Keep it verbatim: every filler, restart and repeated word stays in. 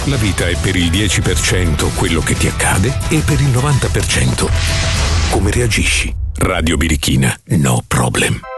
La vita è per il dieci per cento quello che ti accade e per il novanta per cento come reagisci. Radio Birichina, no problem.